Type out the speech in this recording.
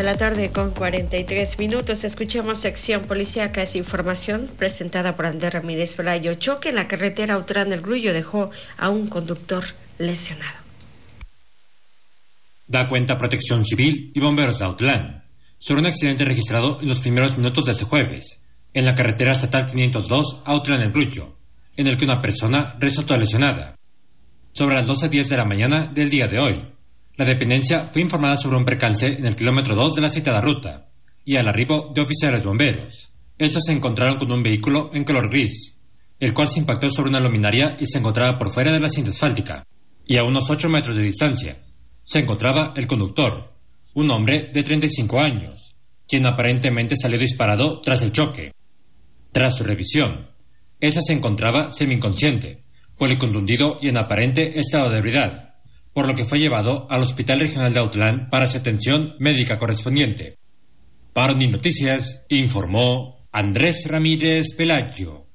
la tarde con 43 minutos. Escuchamos sección policíaca. Es información presentada por Andrés Ramírez Pelayo. Choque en la carretera Autlán del Grullo dejó a un conductor lesionado. Da cuenta Protección Civil y Bomberos de Autlán sobre un accidente registrado en los primeros minutos de este jueves en la carretera estatal 502 Autlán del Grullo, en el que una persona resultó lesionada. Sobre las 12:10 de la mañana del día de hoy, la dependencia fue informada sobre un percance en el kilómetro 2 de la citada ruta, y al arribo de oficiales bomberos. Estos se encontraron con un vehículo en color gris, el cual se impactó sobre una luminaria y se encontraba por fuera de la cinta asfáltica, y a unos 8 metros de distancia se encontraba el conductor, un hombre de 35 años, quien aparentemente salió disparado tras el choque. Tras su revisión, éste se encontraba semi-inconsciente, policontundido y en aparente estado de ebriedad, por lo que fue llevado al Hospital Regional de Autlán para su atención médica correspondiente. Para Unir Noticias, informó Andrés Ramírez Pelayo.